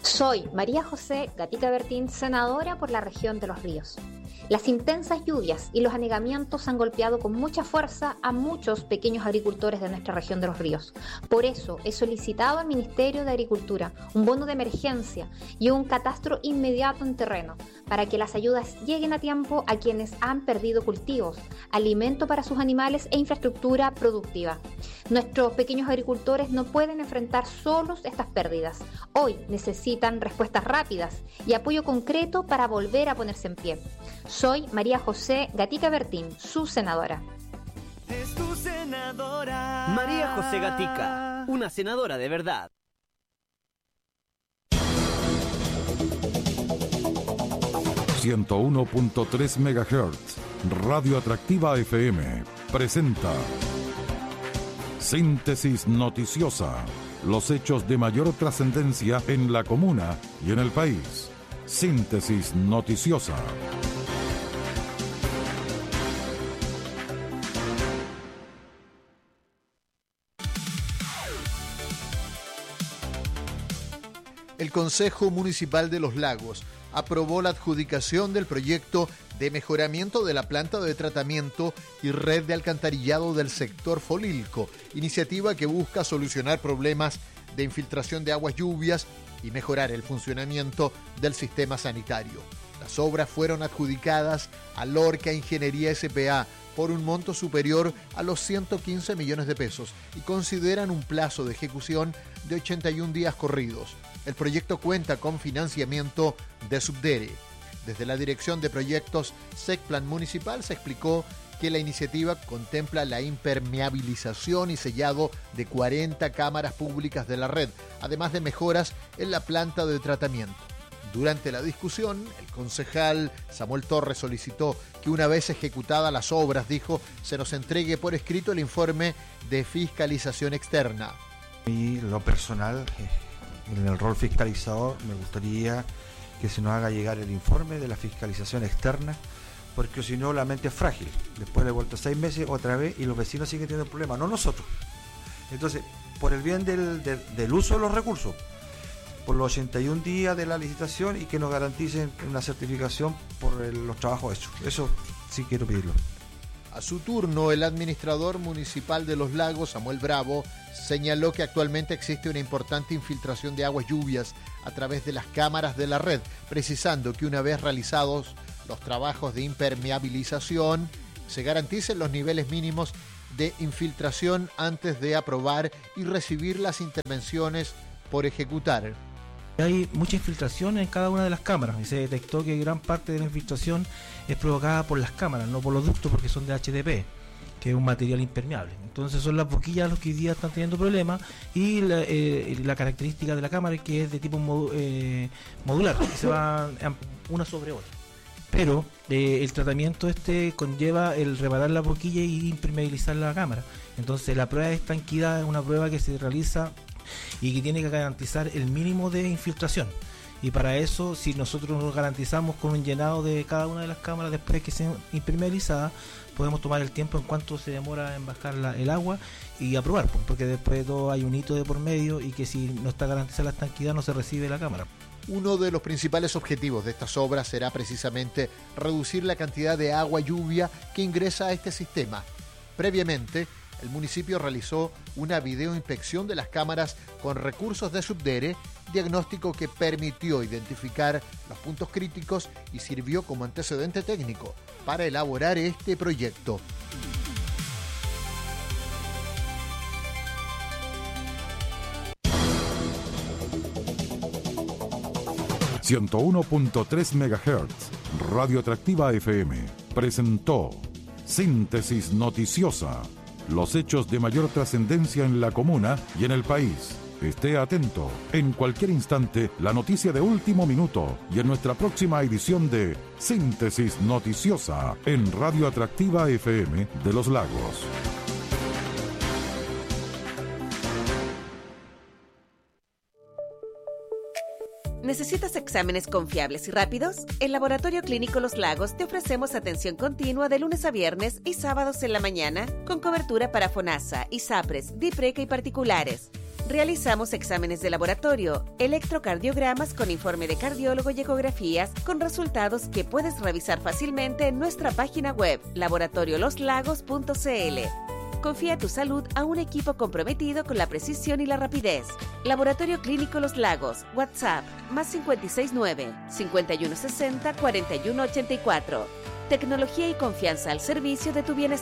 Soy María José Gatica Bertín, senadora por la región de Los Ríos. Las intensas lluvias y los anegamientos han golpeado con mucha fuerza a muchos pequeños agricultores de nuestra región de Los Ríos. Por eso he solicitado al Ministerio de Agricultura un bono de emergencia y un catastro inmediato en terreno para que las ayudas lleguen a tiempo a quienes han perdido cultivos, alimento para sus animales e infraestructura productiva. Nuestros pequeños agricultores no pueden enfrentar solos estas pérdidas. Hoy necesitan respuestas rápidas y apoyo concreto para volver a ponerse en pie. Soy María José Gatica Bertín, su senadora. Es tu senadora. María José Gatica, una senadora de verdad. ...101.3 MHz... Radio Atractiva FM... presenta... Síntesis noticiosa... los hechos de mayor trascendencia en la comuna y en el país. Síntesis noticiosa. El Consejo Municipal de Los Lagos aprobó la adjudicación del proyecto de mejoramiento de la planta de tratamiento y red de alcantarillado del sector Folilco, iniciativa que busca solucionar problemas de infiltración de aguas lluvias y mejorar el funcionamiento del sistema sanitario. Las obras fueron adjudicadas a Lorca Ingeniería S.p.A. por un monto superior a los 115 millones de pesos y consideran un plazo de ejecución de 81 días corridos. El proyecto cuenta con financiamiento de Subdere. Desde la Dirección de Proyectos SECPLAN Municipal se explicó que la iniciativa contempla la impermeabilización y sellado de 40 cámaras públicas de la red, además de mejoras en la planta de tratamiento. Durante la discusión, el concejal Samuel Torres solicitó que una vez ejecutadas las obras, dijo, se nos entregue por escrito el informe de fiscalización externa. Y lo personal, en el rol fiscalizador, me gustaría que se nos haga llegar el informe de la fiscalización externa, porque si no la mente es frágil. Después de vuelta 6 meses otra vez y los vecinos siguen teniendo problemas, no nosotros. Entonces, por el bien del uso de los recursos, por los 81 días de la licitación y que nos garanticen una certificación por los trabajos hechos. Eso sí quiero pedirlo. A su turno, el administrador municipal de Los Lagos, Samuel Bravo, señaló que actualmente existe una importante infiltración de aguas lluvias a través de las cámaras de la red, precisando que una vez realizados los trabajos de impermeabilización, se garanticen los niveles mínimos de infiltración antes de aprobar y recibir las intervenciones por ejecutar. Hay mucha infiltración en cada una de las cámaras y se detectó que gran parte de la infiltración es provocada por las cámaras, no por los ductos, porque son de HDP, que es un material impermeable. Entonces son las boquillas los que hoy día están teniendo problemas y la característica de la cámara es que es de tipo modular, que se va una sobre otra. Pero el tratamiento conlleva el reparar la boquilla y impermeabilizar la cámara. Entonces la prueba de estanquidad es una prueba que se realiza y que tiene que garantizar el mínimo de infiltración. Y para eso, si nosotros nos garantizamos con un llenado de cada una de las cámaras después que sean impermeabilizadas, podemos tomar el tiempo en cuanto se demora en bajar el agua y aprobar, porque después de todo hay un hito de por medio y que si no está garantizada la estanquidad no se recibe la cámara. Uno de los principales objetivos de estas obras será precisamente reducir la cantidad de agua lluvia que ingresa a este sistema. Previamente, el municipio realizó una videoinspección de las cámaras con recursos de Subdere, diagnóstico que permitió identificar los puntos críticos y sirvió como antecedente técnico para elaborar este proyecto. ...101.3 MHz... Radio Atractiva FM... presentó... Síntesis noticiosa... los hechos de mayor trascendencia en la comuna y en el país. Esté atento. En cualquier instante, la noticia de último minuto y en nuestra próxima edición de Síntesis Noticiosa en Radio Atractiva FM de Los Lagos. ¿Necesitas exámenes confiables y rápidos? En Laboratorio Clínico Los Lagos te ofrecemos atención continua de lunes a viernes y sábados en la mañana, con cobertura para FONASA, ISAPRES, DIPRECA y particulares. Realizamos exámenes de laboratorio, electrocardiogramas con informe de cardiólogo y ecografías con resultados que puedes revisar fácilmente en nuestra página web laboratorioloslagos.cl. Confía tu salud a un equipo comprometido con la precisión y la rapidez. Laboratorio Clínico Los Lagos, WhatsApp, +569 5160 4184. Tecnología y confianza al servicio de tu bienestar.